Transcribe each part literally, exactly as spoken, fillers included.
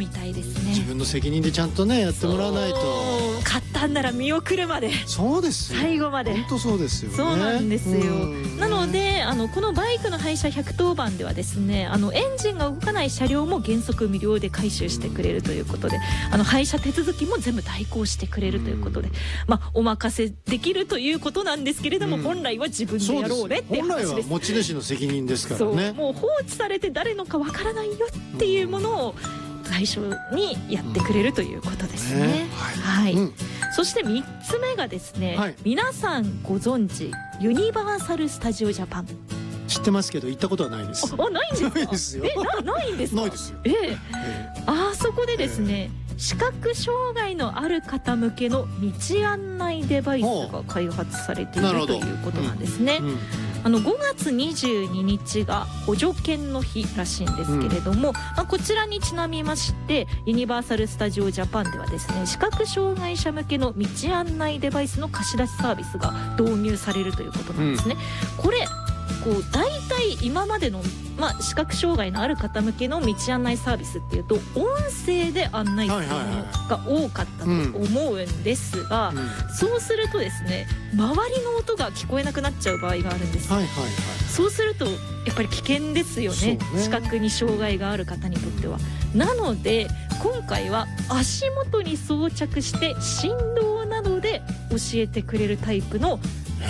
たいですね。 自分の責任でちゃんとねやってもらわないと。 買ったんなら見送るまで。 そうですよ、 最後まで。 本当そうですよね。 そうなんですよ。なのであのこのバイクの廃車ひゃくとおばんではですね、あのエンジンが動かない車両も原則無料で回収してくれるということで、あの廃車手続きも全部代行してくれるということで、まあお任せできるということなんですけれども、本来は自分でやろうねっていう話です。 本来は持ち主の責任ですからね。 そう、もう放置されて誰のかわからないよっていうものを最初にやってくれるということですね。ね、はい、はい、うん、そしてみっつめがですね、はい、皆さんご存知ユニバーサル・スタジオ・ジャパン。 知ってますけど行ったことはないです。 あ、ないんですか？ ないですよ。 え、な、ないんですか？ ないですよ。 ええ、あそこでですね、えー、視覚障害のある方向けの道案内デバイスが開発されているということなんですね。うんうん、あのごがつにじゅうににちが補助犬の日らしいんですけれども、うん、まあ、こちらにちなみましてユニバーサル・スタジオ・ジャパンではですね、視覚障害者向けの道案内デバイスの貸し出しサービスが導入されるということなんですね。うん、これこう大体今までの、まあ、視覚障害のある方向けの道案内サービスっていうと音声で案内するものが多かったと思うんですが、そうするとですね、周りの音が聞こえなくなっちゃう場合があるんです。はいはいはい、そうするとやっぱり危険ですよ ね, ね視覚に障害がある方にとっては。なので今回は足元に装着して振動などで教えてくれるタイプの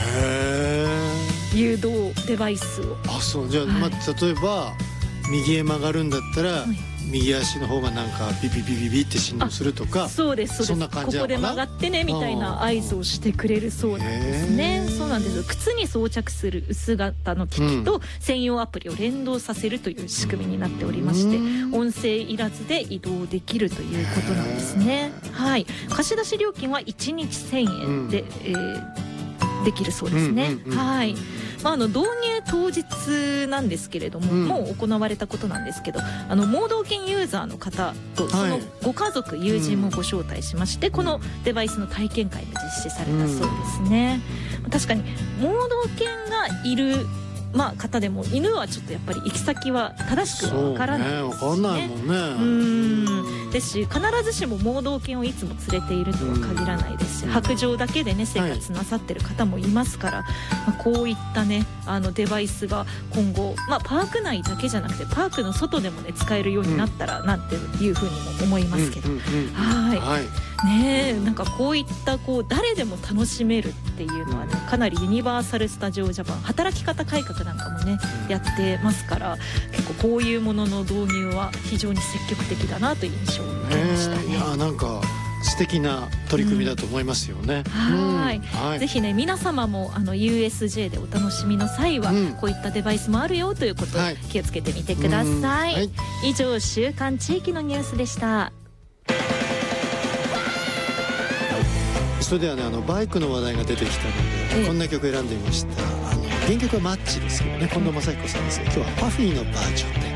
誘導デバイスを。あ、そう。じゃあ、はい、まあ、例えば右へ曲がるんだったら、はい、右足の方がなんかビビビビビって振動するとか。そうですそうです。そんな感じなのかな。ここで曲がってねみたいな合図をしてくれるそうなんですね。そうなんです。靴に装着する薄型の機器と専用アプリを連動させるという仕組みになっておりまして、音声いらずで移動できるということなんですね。はい。貸し出し料金はいちにちせんえんで、うん、えーできるそうですね。うんうんうん、はい。まあ、あの導入当日なんですけれども、うん、もう行われたことなんですけど、あの盲導犬ユーザーの方とそのご家族、はい、友人もご招待しまして、うん、このデバイスの体験会が実施されたそうですね。うん、確かに盲導犬がいるまあ、方でも犬はちょっとやっぱり行き先は正しくはわからないですしね。わかんないもんね。うんですし、必ずしも盲導犬をいつも連れているとは限らないですし、白杖だけでね生活なさってる方もいますから、はい、まあ、こういったねあのデバイスが今後、まあ、パーク内だけじゃなくてパークの外でもね使えるようになったらなんていうふうにも思いますけど、はい、はいね、えなんかこういったこう誰でも楽しめるっていうのはね、かなりユニバーサル・スタジオ・ジャパン働き方改革なんかもねやってますから、結構こういうものの導入は非常に積極的だなという印象を受けましたね。いやなんか素敵な取り組みだと思いますよね。うん、はい、はい、ぜひね皆様もあの ユーエスジェー でお楽しみの際は、うん、こういったデバイスもあるよということを気をつけてみてください。うん、はい、以上週刊地域のニュースでした。それではね、あのバイクの話題が出てきたので、ええ、こんな曲選んでみました。あの原曲はマッチですけどね、近藤真彦さんですが、今日はパフィーのバージョンで